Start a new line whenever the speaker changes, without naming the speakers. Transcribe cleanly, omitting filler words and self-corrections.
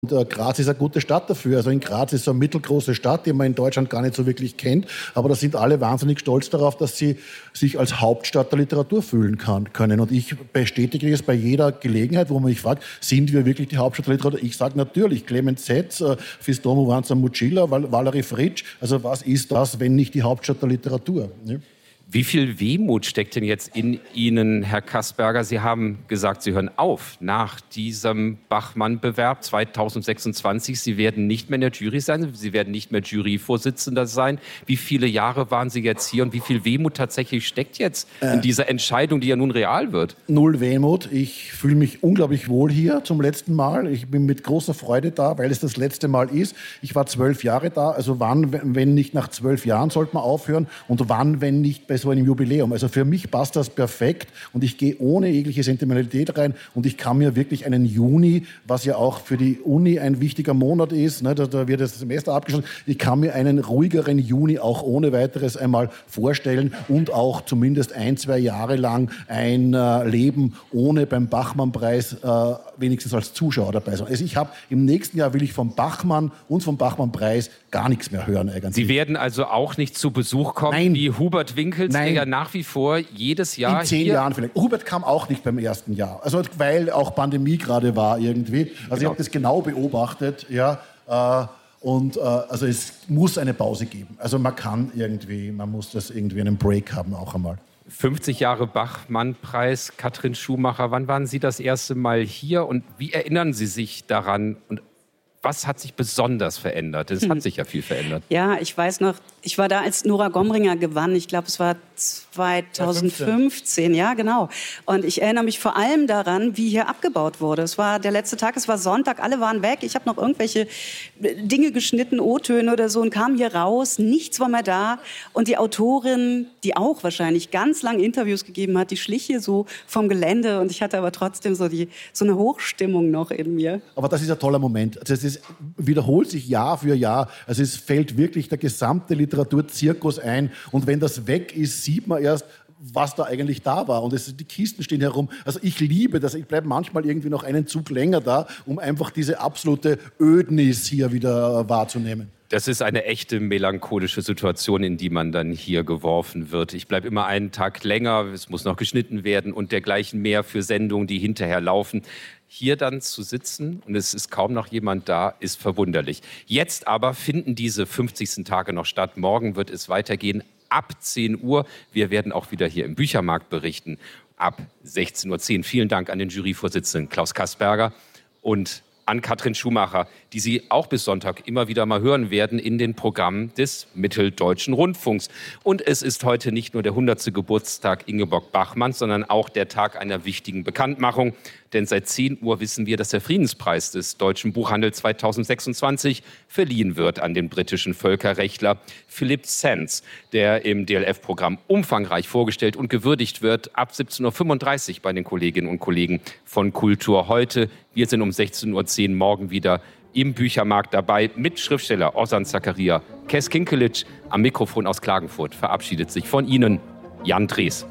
Und Graz ist eine gute Stadt dafür. Also in Graz ist so eine mittelgroße Stadt, die man in Deutschland gar nicht so wirklich kennt. Aber da sind alle wahnsinnig stolz darauf, dass sie sich als Hauptstadt der Literatur fühlen können. Und ich bestätige das bei jeder Gelegenheit, wo man mich fragt, sind wir wirklich die Hauptstadt der Literatur? Ich sage natürlich, Clemens Setz, Fistomo Vanza Mucilla, Valery Fritsch. Also was ist das, wenn nicht die Hauptstadt der Literatur? Ja?
Wie viel Wehmut steckt denn jetzt in Ihnen, Herr Kasperger? Sie haben gesagt, Sie hören auf nach diesem Bachmann-Bewerb 2026. Sie werden nicht mehr in der Jury sein, Sie werden nicht mehr Juryvorsitzender sein. Wie viele Jahre waren Sie jetzt hier und wie viel Wehmut tatsächlich steckt jetzt in dieser Entscheidung, die ja nun real wird?
Null Wehmut. Ich fühle mich unglaublich wohl hier zum letzten Mal. Ich bin mit großer Freude da, weil es das letzte Mal ist. Ich war 12 Jahre da. Also wann, wenn nicht nach 12 Jahren, sollte man aufhören? Und wann, wenn nicht bei so einem Jubiläum. Also für mich passt das perfekt und ich gehe ohne jegliche Sentimentalität rein und ich kann mir wirklich einen Juni, was ja auch für die Uni ein wichtiger Monat ist, ne, da wird das Semester abgeschlossen, ich kann mir einen ruhigeren Juni auch ohne weiteres einmal vorstellen und auch zumindest 1-2 Jahre lang ein Leben ohne beim Bachmann-Preis wenigstens als Zuschauer dabei sein. Also im nächsten Jahr will ich vom Bachmann und vom Bachmann-Preis gar nichts mehr hören eigentlich.
Sie werden also auch nicht zu Besuch kommen,
Nein.
wie Hubert Winkels, der ja nach wie vor jedes Jahr
in 10 Jahren vielleicht. Hubert kam auch nicht beim ersten Jahr, also weil auch Pandemie gerade war irgendwie. Also ich habe das genau beobachtet, ja. Also es muss eine Pause geben. Also man muss das irgendwie einen Break haben auch einmal.
50 Jahre Bachmann-Preis, Katrin Schumacher. Wann waren Sie das erste Mal hier und wie erinnern Sie sich daran? Und was hat sich besonders verändert? Es hat sich ja viel verändert.
Ja, ich weiß noch, ich war da, als Nora Gomringer gewann. Ich glaube, es war 2015. Ja, genau. Und ich erinnere mich vor allem daran, wie hier abgebaut wurde. Es war der letzte Tag, es war Sonntag, alle waren weg. Ich habe noch irgendwelche Dinge geschnitten, O-Töne oder so und kam hier raus. Nichts war mehr da. Und die Autorin, die auch wahrscheinlich ganz lange Interviews gegeben hat, die schlich hier so vom Gelände. Und ich hatte aber trotzdem so eine Hochstimmung noch in mir.
Aber das ist ein toller Moment. Also es wiederholt sich Jahr für Jahr. Also es fällt wirklich der gesamte Literaturzirkus ein. Und wenn das weg ist, sieht man erst, was da eigentlich da war. Und die Kisten stehen herum. Also ich liebe das. Ich bleibe manchmal irgendwie noch einen Zug länger da, um einfach diese absolute Ödnis hier wieder wahrzunehmen.
Das ist eine echte melancholische Situation, in die man dann hier geworfen wird. Ich bleibe immer einen Tag länger, es muss noch geschnitten werden und dergleichen mehr für Sendungen, die hinterher laufen. Hier dann zu sitzen und es ist kaum noch jemand da, ist verwunderlich. Jetzt aber finden diese 50. Tage noch statt. Morgen wird es weitergehen ab 10 Uhr. Wir werden auch wieder hier im Büchermarkt berichten ab 16:10 Uhr. Vielen Dank an den Juryvorsitzenden Klaus Kasperger und an Katrin Schumacher, die Sie auch bis Sonntag immer wieder mal hören werden in den Programmen des Mitteldeutschen Rundfunks. Und es ist heute nicht nur der 100. Geburtstag Ingeborg Bachmanns, sondern auch der Tag einer wichtigen Bekanntmachung. Denn seit 10 Uhr wissen wir, dass der Friedenspreis des deutschen Buchhandels 2026 verliehen wird an den britischen Völkerrechtler Philip Sands, der im DLF-Programm umfangreich vorgestellt und gewürdigt wird ab 17:35 Uhr bei den Kolleginnen und Kollegen von Kultur heute. Wir sind um 16:10 Uhr morgen wieder im Büchermarkt dabei mit Schriftsteller Ozan Zakaria. Kes Kinkelic am Mikrofon aus Klagenfurt verabschiedet sich von Ihnen, Jan Drees.